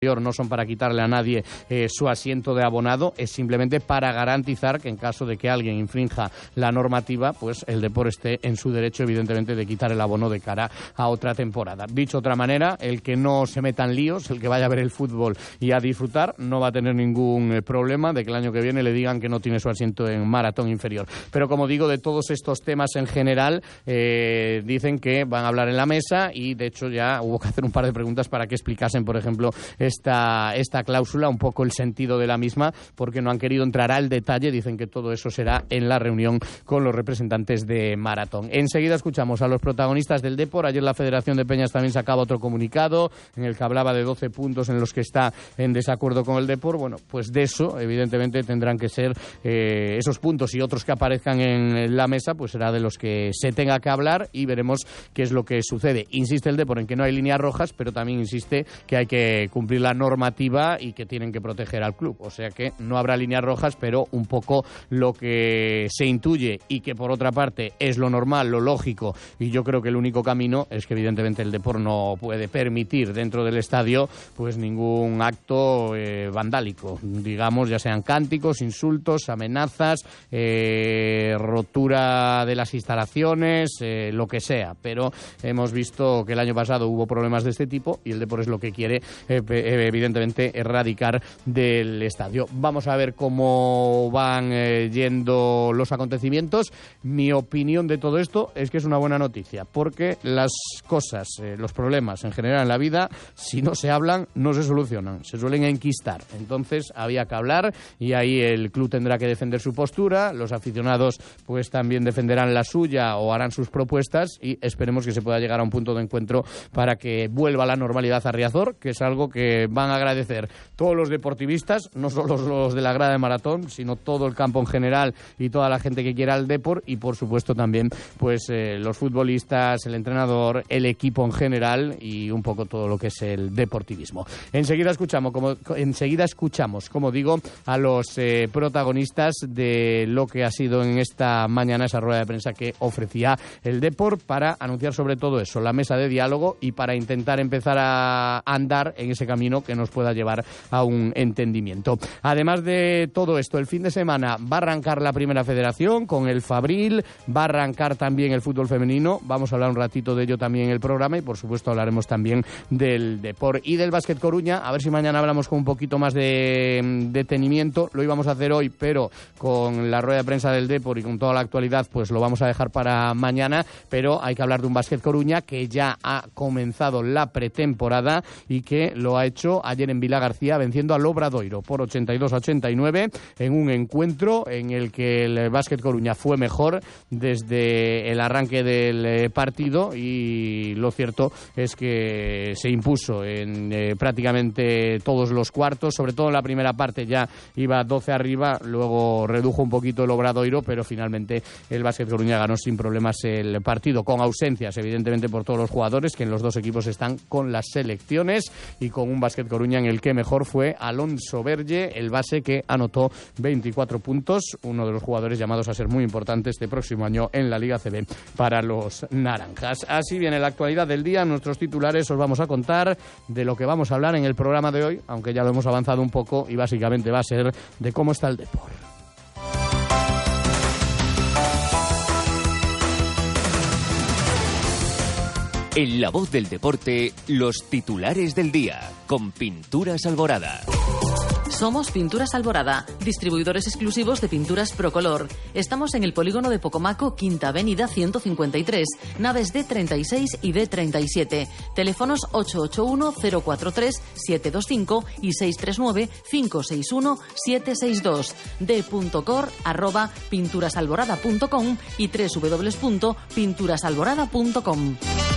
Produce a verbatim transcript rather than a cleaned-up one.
no son para quitarle a nadie eh, su asiento de abonado, es simplemente para garantizar que en caso de que alguien infrinja la normativa, pues el Depor esté en su derecho, evidentemente, de quitar el abono de cara a otra temporada. Dicho de otra manera, el que no se meta en líos, el que vaya a ver el fútbol y a disfrutar, no va a tener ningún eh, problema de que el año que viene le digan que no tiene su asiento en maratón inferior. Pero como digo, de todos estos temas en general, eh, dicen que van a hablar en la mesa y de hecho ya hubo que hacer un par de preguntas para que explicasen, por ejemplo, Esta, esta cláusula, un poco el sentido de la misma, porque no han querido entrar al detalle. Dicen que todo eso será en la reunión con los representantes de Maratón. Enseguida escuchamos a los protagonistas del Depor. Ayer la Federación de Peñas también sacaba otro comunicado en el que hablaba de doce puntos en los que está en desacuerdo con el Depor. Bueno, pues de eso, evidentemente, tendrán que ser eh, esos puntos y otros que aparezcan en la mesa, pues será de los que se tenga que hablar y veremos qué es lo que sucede. Insiste el Depor en que no hay líneas rojas, pero también insiste que hay que cumplir la normativa y que tienen que proteger al club. O sea que no habrá líneas rojas, pero un poco lo que se intuye y que por otra parte es lo normal, lo lógico, y yo creo que el único camino es que evidentemente el Depor no puede permitir dentro del estadio pues ningún acto eh, vandálico, digamos, ya sean cánticos, insultos, amenazas, eh, rotura de las instalaciones, eh, lo que sea. Pero hemos visto que el año pasado hubo problemas de este tipo y el Depor es lo que quiere eh, evidentemente erradicar del estadio. Vamos a ver cómo van eh, yendo los acontecimientos. Mi opinión de todo esto es que es una buena noticia, porque las cosas, eh, los problemas en general en la vida, si no se hablan, no se solucionan, se suelen enquistar. Entonces había que hablar y ahí el club tendrá que defender su postura, los aficionados pues también defenderán la suya o harán sus propuestas y esperemos que se pueda llegar a un punto de encuentro para que vuelva la normalidad a Riazor, que es algo que van a agradecer todos los deportivistas, no solo los de la grada de Maratón, sino todo el campo en general y toda la gente que quiera el Depor y por supuesto también pues eh, los futbolistas, el entrenador, el equipo en general y un poco todo lo que es el deportivismo. Enseguida escuchamos, como enseguida escuchamos, como digo, a los eh, protagonistas de lo que ha sido en esta mañana esa rueda de prensa que ofrecía el Depor para anunciar sobre todo eso, la mesa de diálogo y para intentar empezar a andar en ese camino que nos pueda llevar a un entendimiento. Además de todo esto, el fin de semana va a arrancar la primera federación con el Fabril, va a arrancar también el fútbol femenino, vamos a hablar un ratito de ello también en el programa y por supuesto hablaremos también del Depor y del Básquet Coruña, a ver si mañana hablamos con un poquito más de detenimiento, lo íbamos a hacer hoy, pero con la rueda de prensa del Depor y con toda la actualidad, pues lo vamos a dejar para mañana, pero hay que hablar de un Básquet Coruña que ya ha comenzado la pretemporada y que lo ha hecho ayer en Vila García venciendo al Obradoiro por ochenta y dos a ochenta y nueve en un encuentro en el que el Básquet Coruña fue mejor desde el arranque del partido y lo cierto es que se impuso en eh, prácticamente todos los cuartos, sobre todo en la primera parte ya iba doce arriba, luego redujo un poquito el Obradoiro, pero finalmente el Básquet Coruña ganó sin problemas el partido, con ausencias evidentemente por todos los jugadores que en los dos equipos están con las selecciones y con un Básquet Coruña en el que mejor fue Alonso Verge, el base que anotó veinticuatro puntos, uno de los jugadores llamados a ser muy importante este próximo año en la Liga A C B para los naranjas. Así viene la actualidad del día, nuestros titulares os vamos a contar de lo que vamos a hablar en el programa de hoy, aunque ya lo hemos avanzado un poco y básicamente va a ser de cómo está el Depor. En La Voz del Deporte, los titulares del día, con Pinturas Alborada. Somos Pinturas Alborada, distribuidores exclusivos de pinturas Procolor. Estamos en el polígono de Pocomaco, Quinta Avenida ciento cincuenta y tres, naves D treinta y seis y D treinta y siete. Teléfonos ocho ocho uno, cero cuatro tres, siete dos cinco y seis tres nueve, cinco seis uno, siete seis dos. d.cor arroba pinturasalborada punto com y doble u doble u doble u punto pinturasalborada punto com.